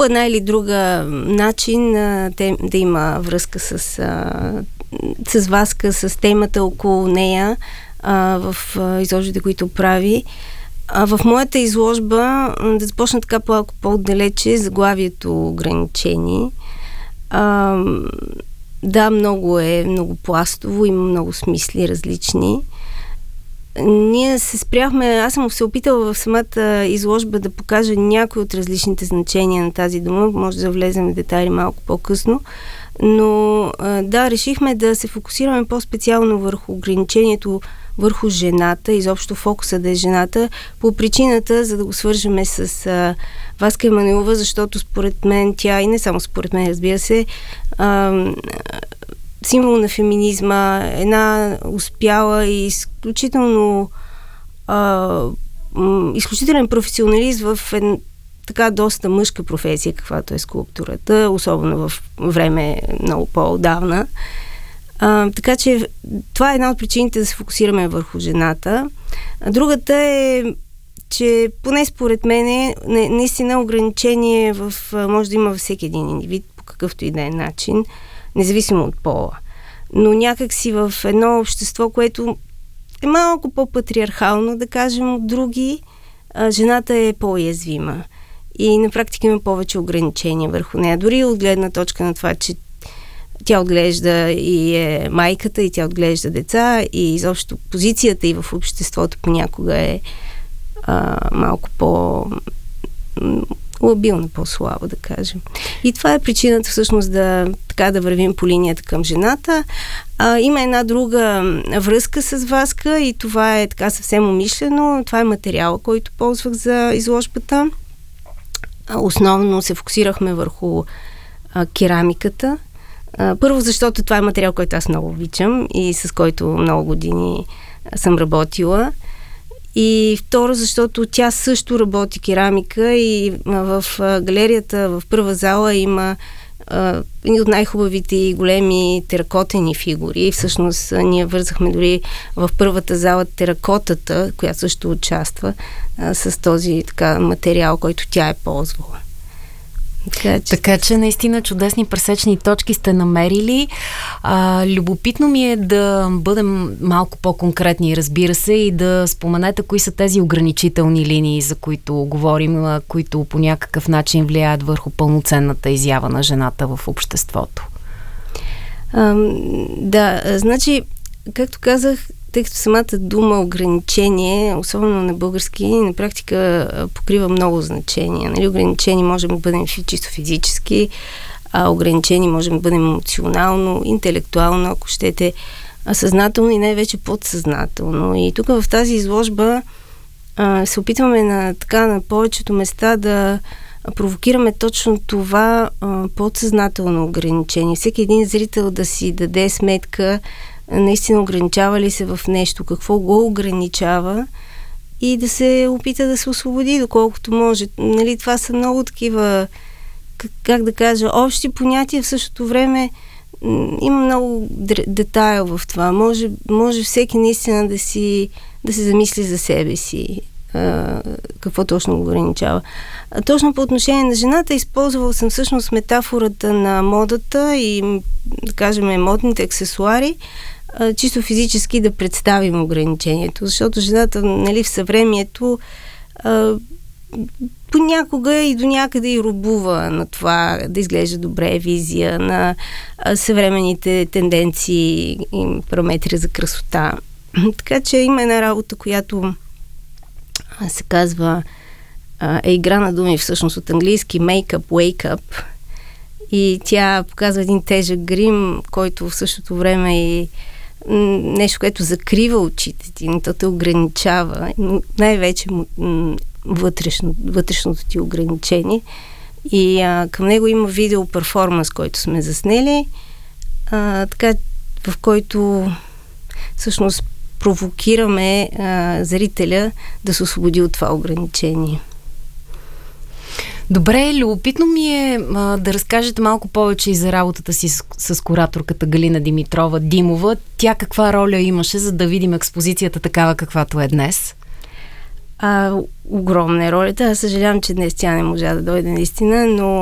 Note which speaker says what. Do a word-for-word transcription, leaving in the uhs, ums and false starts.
Speaker 1: по една или друга начин а, те, да има връзка с, а, с Васка, с темата около нея а, в а, изложбите, които прави. А в моята изложба, да започна така по- по-отдалече, заглавието ограничени. А, да, много е много пластово, има много смисли различни. Ние се спряхме, аз съм се опитала в самата изложба да покажа някои от различните значения на тази дума, може да влезем в детайли малко по-късно, но да, решихме да се фокусираме по-специално върху ограничението върху жената, изобщо фокуса да е жената, по причината, за да го свържеме с а, Васка Емануилова, защото според мен тя, и не само според мен, разбира се, а, символ на феминизма, една успяла и изключително а, изключителен професионалист в една така доста мъжка професия, каквато е скулптурата, особено в време много по-отдавна. А, така че това е една от причините да се фокусираме върху жената. А другата е, че поне според мен наистина ограничение в, може да има във всеки един индивид по какъвто и да е начин, независимо от пола. Но някак си в едно общество, което е малко по-патриархално, да кажем, от други, а, жената е по-уязвима. И на практика има повече ограничения върху нея. Дори от гледна точка на това, че тя отглежда и е майката, и тя отглежда деца, и изобщо позицията и в обществото понякога е а, малко по лабилна, по-слаба, да кажем. И това е причината всъщност да, така, да вървим по линията към жената. А, има една друга връзка с Васка и това е така съвсем умишлено. Това е материал, който ползвах за изложбата. А, основно се фокусирахме върху а, керамиката. А, първо, защото това е материал, който аз много обичам и с който много години съм работила. И второ, защото тя също работи керамика и в галерията, в първа зала има а, едни от най-хубавите и големи теракотени фигури. Всъщност ние вързахме дори в първата зала теракотата, която също участва а, с този така материал, който тя е ползвала. Така че...
Speaker 2: така че наистина чудесни пресечни точки сте намерили. А, любопитно ми е да бъдем малко по-конкретни, разбира се, и да споменете кои са тези ограничителни линии, за които говорим, които по някакъв начин влияят върху пълноценната изява на жената в обществото.
Speaker 1: А, да, значи, както казах, тъй като самата дума ограничение, особено на български, на практика покрива много значения. Нали? Ограничени можем да бъдем чисто физически, а ограничени можем да бъдем емоционално, интелектуално, ако щете, съзнателно и най-вече подсъзнателно. И тук в тази изложба а, се опитваме на, така, на повечето места да провокираме точно това а, подсъзнателно ограничение. Всеки един зрител да си даде сметка наистина ограничава ли се в нещо, какво го ограничава и да се опита да се освободи доколкото може. Нали, това са много такива, как, как да кажа, общи понятия, в същото време има много детайл в това. Може, може всеки наистина да си да се замисли за себе си а, какво точно го ограничава. А, точно по отношение на жената използвала съм всъщност метафората на модата и, да кажем, модните аксесуари, чисто физически да представим ограничението, защото жената, нали, в съвремието а, понякога и до някъде и робува на това да изглежда добре, визия на а, съвременните тенденции и параметри за красота. Така че има една работа, която а, се казва а, е игра на думи, всъщност от английски make-up, wake-up, и тя показва един тежък грим, който в същото време и нещо, което закрива очите ти, то те ограничава, най-вече вътрешно, вътрешното ти ограничение. И а, към него има видео перформанс, който сме заснели, а, така, в който всъщност провокираме а, зрителя да се освободи от това ограничение.
Speaker 2: Добре, любопитно ми е а, да разкажете малко повече и за работата си с, с кураторката Галина Димитрова Димова. Тя каква роля имаше, за да видим експозицията такава, каквато е днес?
Speaker 1: А, огромна е ролята. Аз съжалявам, че днес тя не можа да дойде наистина, но